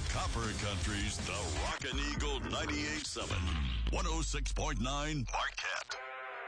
Copper Country's The Rockin' Eagle 98.7, 106.9 Mark